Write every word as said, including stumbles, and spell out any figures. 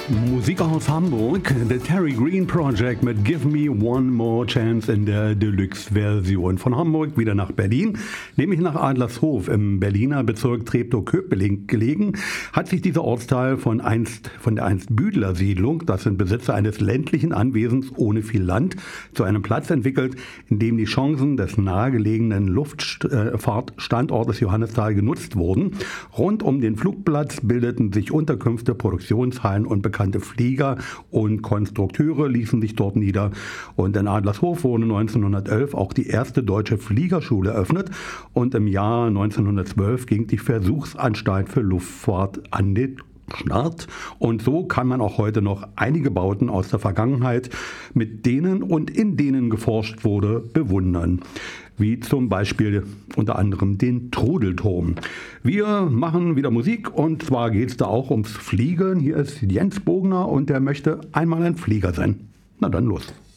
Musik aus Hamburg, The Terry Green Project mit Give Me One More Chance in der Deluxe-Version. Von Hamburg wieder nach Berlin, nämlich nach Adlershof im Berliner Bezirk Treptow-Köpenick gelegen, hat sich dieser Ortsteil von, einst, von der einst Büdler Siedlung, das sind Besitzer eines ländlichen Anwesens ohne viel Land, zu einem Platz entwickelt, in dem die Chancen des nahegelegenen Luftfahrtstandortes Johannisthal genutzt wurden. Rund um den Flugplatz bildeten sich Unterkünfte, Produktionshallen und bekannte Flieger und Konstrukteure ließen sich dort nieder. Und in Adlershof wurde neunzehnhundertelf auch die erste deutsche Fliegerschule eröffnet. Und im Jahr neunzehnhundertzwölf ging die Versuchsanstalt für Luftfahrt an den Start. Und so kann man auch heute noch einige Bauten aus der Vergangenheit, mit denen und in denen geforscht wurde, bewundern. Wie zum Beispiel unter anderem den Trudelturm. Wir machen wieder Musik und zwar geht es da auch ums Fliegen. Hier ist Jens Bogner und der möchte einmal ein Flieger sein. Na dann los.